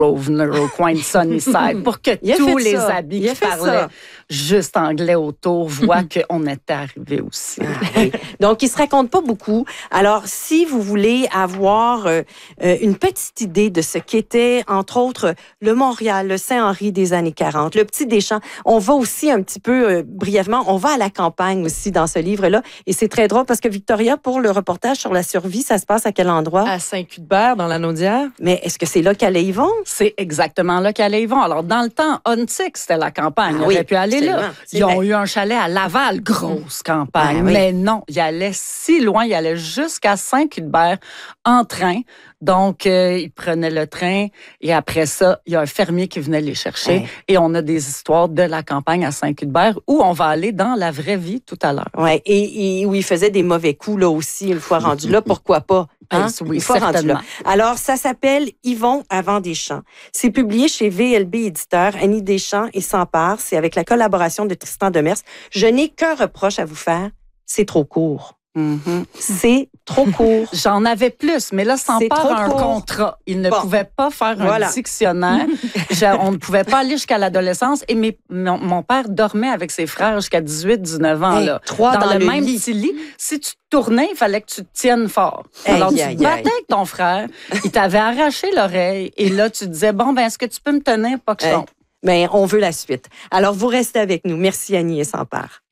Grosvenor au coin de Sunnyside pour que tous les habits qui parlaient juste anglais autour voient qu'on était arrivés aussi. Oui. Donc, ils se racontent pas beaucoup. Alors, si vous voulez avoir une petite idée de ce qu'était, entre autres, le Montréal, le Saint-Henri des années 40, le Petit Deschamps, on va aussi un petit peu, brièvement, on va à la campagne aussi dans ce livre-là. Et c'est très drôle parce que Victoria, pour le reportage sur la survie, ça se passe à quel endroit? À Saint-Cuthbert, dans la Naudière. Mais est-ce que c'est là qu'allait Yvon? C'est exactement là qu'allait Yvon. Alors, dans le temps, Huntsic, c'était la campagne. Il aurait pu aller là. Ils ont eu un chalet à Laval, grosse campagne. Mais non, il allait si loin, il allait jusqu'à Saint-Cuthbert en train. Donc, ils prenaient le train et après ça, il y a un fermier qui venait les chercher et on a des histoires de la campagne à Saint-Cuthbert où on va aller dans la vraie vie tout à l'heure. Oui, et où ils faisaient des mauvais coups là aussi, une fois rendu là, pourquoi pas? Hein? Oui, une fois rendu là. Alors, ça s'appelle Yvon avant Deschamps. C'est publié chez VLB Éditeur. Annie Deschamps et S'empare. C'est avec la collaboration de Tristan Demers. Je n'ai qu'un reproche à vous faire. C'est trop court. C'est trop court. J'en avais plus, mais là, S'empare a un contrat. Il ne pouvait pas faire un dictionnaire. On ne pouvait pas aller jusqu'à l'adolescence. Et mon père dormait avec ses frères jusqu'à 18-19 ans. Là, trois dans le même lit. petit lit. Si tu tournais, il fallait que tu te tiennes fort. Alors, tu te battais avec ton frère. Il t'avait arraché l'oreille. Et là, tu disais, bon, ben, est-ce que tu peux me tenir pas que je tombe? Ben, on veut la suite. Alors, vous restez avec nous. Merci, Annie et S'empare.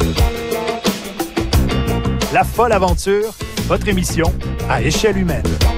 La folle aventure, votre émission à échelle humaine.